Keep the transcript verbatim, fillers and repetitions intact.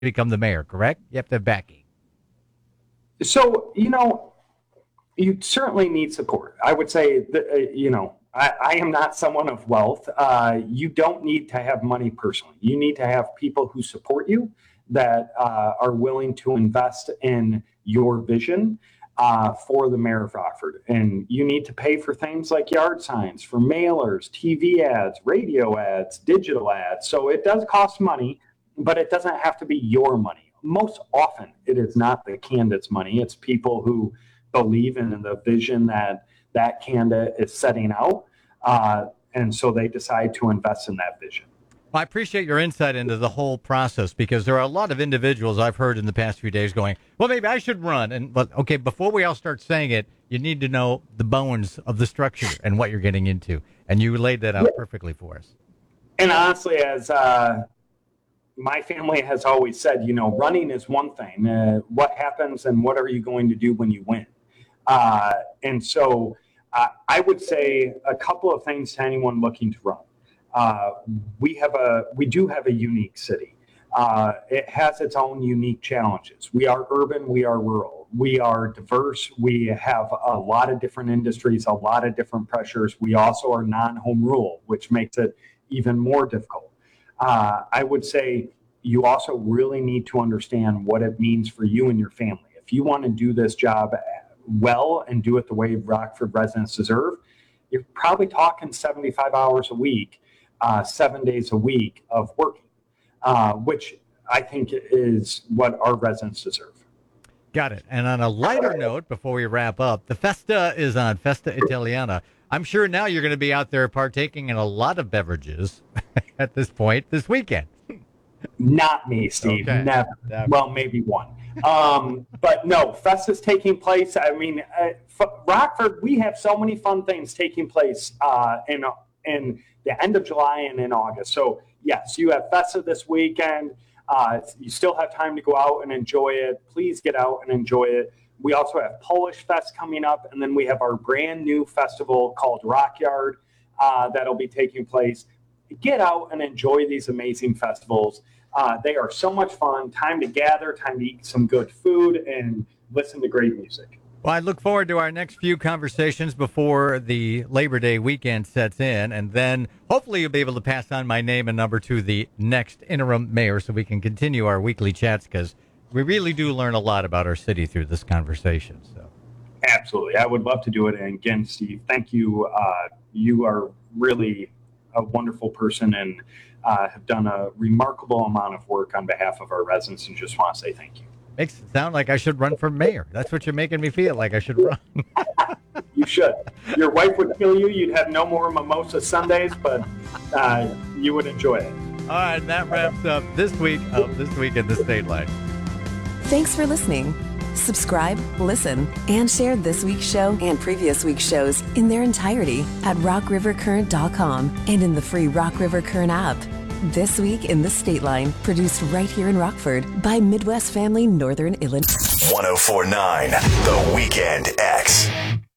become the mayor, correct? You have to have backing. So, you know, you certainly need support. I would say that, uh, you know, I, I am not someone of wealth. Uh, you don't need to have money personally. You need to have people who support you, that uh, are willing to invest in your vision uh, for the mayor of Rockford. And you need to pay for things like yard signs, for mailers, T V ads, radio ads, digital ads. So it does cost money, but it doesn't have to be your money. Most often, it is not the candidate's money. It's people who believe in the vision that that candidate is setting out. Uh, and so they decide to invest in that vision. Well, I appreciate your insight into the whole process, because there are a lot of individuals I've heard in the past few days going, well, maybe I should run. And but okay, before we all start saying it, you need to know the bones of the structure and what you're getting into. And you laid that out yeah. perfectly for us. And honestly, as uh, my family has always said, you know, running is one thing. Uh, what happens and what are you going to do when you win? Uh, and so uh, I would say a couple of things to anyone looking to run. Uh, we have a, we do have a unique city. Uh, it has its own unique challenges. We are urban, we are rural, we are diverse. We have a lot of different industries, a lot of different pressures. We also are non-home rule, which makes it even more difficult. Uh, I would say you also really need to understand what it means for you and your family. If you want to do this job well and do it the way Rockford residents deserve, you're probably talking seventy-five hours a week. Uh, seven days a week of working, uh, which I think is what our residents deserve. Got it. And on a lighter note, before we wrap up, the Festa is on, Festa Italiana. I'm sure now you're going to be out there partaking in a lot of beverages at this point this weekend. Not me, Steve. Okay. Never. Never. Well, maybe one. Um, but no, Festa's taking place. I mean, uh, F- Rockford, we have so many fun things taking place uh, in in the end of July and in August. So yes, you have Festa this weekend. Uh, you still have time to go out and enjoy it. Please get out and enjoy it. We also have Polish Fest coming up, and then we have our brand new festival called Rock Yard uh, that'll be taking place. Get out and enjoy these amazing festivals. Uh, they are so much fun. Time to gather, time to eat some good food, and listen to great music. Well, I look forward to our next few conversations before the Labor Day weekend sets in, and then hopefully you'll be able to pass on my name and number to the next interim mayor so we can continue our weekly chats, because we really do learn a lot about our city through this conversation. So, absolutely. I would love to do it. And again, Steve, thank you. Uh, you are really a wonderful person and uh, have done a remarkable amount of work on behalf of our residents, and just want to say thank you. Makes it sound like I should run for mayor. That's what you're making me feel like I should run. You should. Your wife would kill you. You'd have no more mimosa Sundays, but uh, you would enjoy it. All right, that wraps up this week of This Week in the State Line. Thanks for listening. Subscribe, listen, and share this week's show and previous week's shows in their entirety at rock river current dot com and in the free Rock River Current app. This Week in the State Line, produced right here in Rockford by Midwest Family Northern Illinois. one oh four point nine The Weekend X.